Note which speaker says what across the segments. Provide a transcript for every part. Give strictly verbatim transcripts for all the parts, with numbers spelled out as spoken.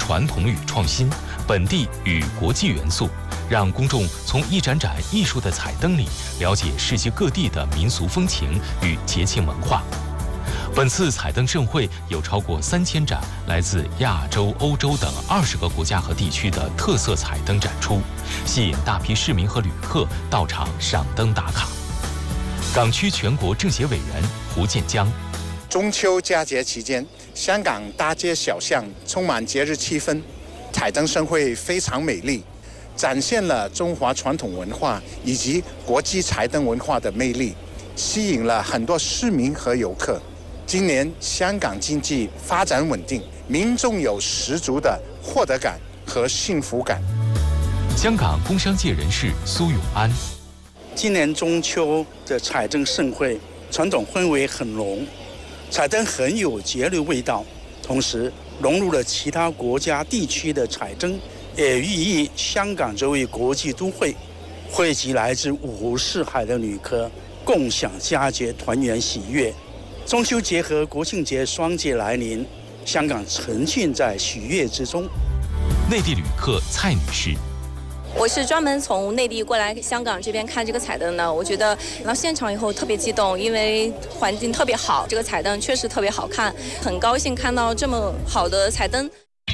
Speaker 1: 传统与创新、本地与国际元素，让公众从一盏盏艺术的彩灯里了解世界各地的民俗风情与节庆文化。本次彩灯盛会有超过三千盏来自亚洲、欧洲等二十个国家和地区的特色彩灯展出，吸引大批市民和旅客到场赏灯打卡。港区全国政协委员胡建江：
Speaker 2: 中秋佳节期间，香港大街小巷充满节日气氛，彩灯盛会非常美丽，展现了中华传统文化以及国际彩灯文化的魅力，吸引了很多市民和游客。今年香港经济发展稳定，民众有十足的获得感和幸福感。
Speaker 1: 香港工商界人士苏永安：
Speaker 3: 今年中秋的彩灯盛会，传统氛围很浓，彩灯很有节日味道，同时融入了其他国家地区的彩灯，也寓意香港作为国际都会，汇集来自五湖四海的旅客，共享佳节，团圆喜悦。中秋节和国庆节双节来临，香港沉浸在喜悦之中。
Speaker 1: 内地旅客蔡女士：
Speaker 4: 我是专门从内地过来香港这边看这个彩灯的，我觉得到现场以后特别激动，因为环境特别好，这个彩灯确实特别好看，很高兴看到这么好的彩灯。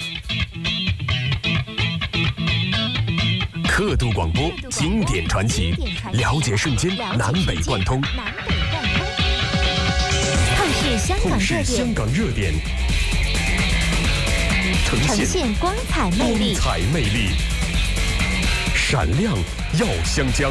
Speaker 5: 刻度广播，经典传奇，了解瞬间，南北贯通。
Speaker 6: 透视香港热点，呈现光彩魅力，
Speaker 5: 光彩魅力，闪亮耀香江。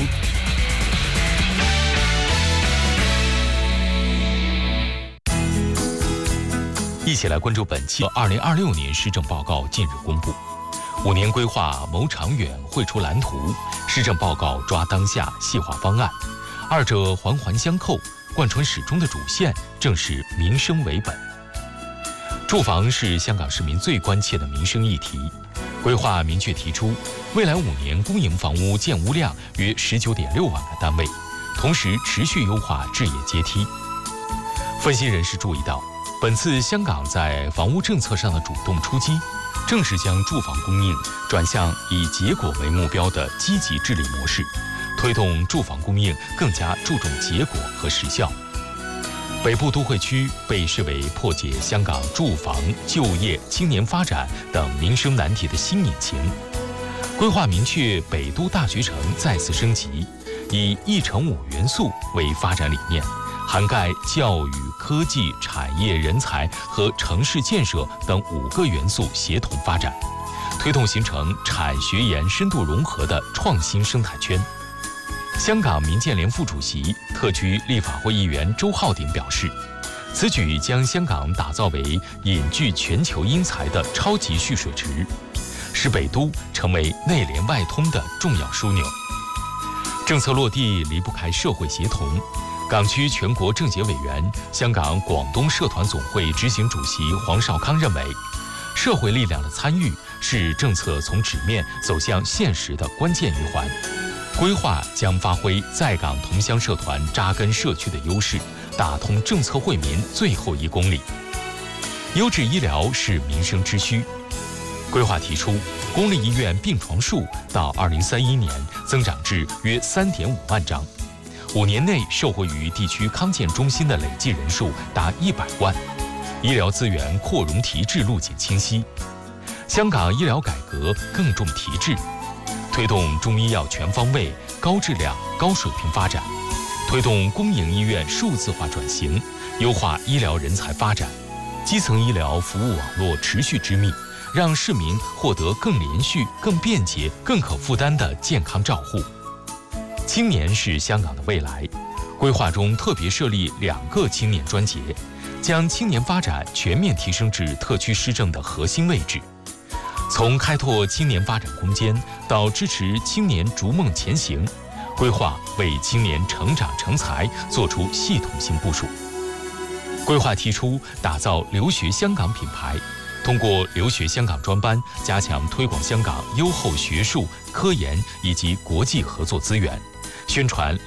Speaker 1: 一起来关注本期二零二六年施政报告近日公布，五年规划谋长远，绘出蓝图，施政报告抓当下，细化方案，二者环环相扣。贯穿始终的主线正是民生为本。住房是香港市民最关切的民生议题。规划明确提出，未来五年公营房屋建屋量约十九点六万个单位，同时持续优化置业阶梯。分析人士注意到，本次香港在房屋政策上的主动出击，正是将住房供应转向以结果为目标的积极治理模式。推动住房供应更加注重结果和实效。北部都会区被视为破解香港住房、就业、青年发展等民生难题的新引擎。规划明确北都大学城再次升级，以一城五元素为发展理念，涵盖教育、科技、产业、人才和城市建设等五个元素协同发展，推动形成产学研深度融合的创新生态圈。香港民建联副主席、特区立法会议员周浩鼎表示，此举将香港打造为引聚全球英才的超级蓄水池，使北都成为内联外通的重要枢纽。政策落地离不开社会协同。港区全国政协委员、香港广东社团总会执行主席黄少康认为，社会力量的参与是政策从纸面走向现实的关键一环。规划将发挥在港同乡社团扎根社区的优势，打通政策惠民最后一公里。优质医疗是民生之需。规划提出，公立医院病床数到二零三一年增长至约三点五万张，五年内受惠于地区康健中心的累计人数达一百万，医疗资源扩容提质路径清晰。香港医疗改革更重提质。推动中医药全方位、高质量、高水平发展，推动公营医院数字化转型，优化医疗人才发展，基层医疗服务网络持续织密，让市民获得更连续、更便捷、更可负担的健康照护。青年是香港的未来，规划中特别设立两个青年专节，将青年发展全面提升至特区施政的核心位置。从开拓青年发展空间到支持青年逐梦前行，规划为青年成长成才做出系统性部署。规划提出打造留学香港品牌，通过留学香港专班加强推广香港优厚学术、科研以及国际合作资源，宣传